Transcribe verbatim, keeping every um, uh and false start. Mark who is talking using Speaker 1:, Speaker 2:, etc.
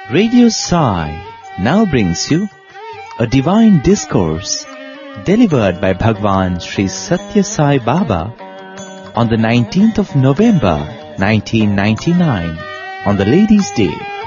Speaker 1: Radio Sai now brings you a divine discourse delivered by Bhagwan Sri Satya Sai Baba on the nineteenth of November nineteen ninety-nine on the Ladies' Day.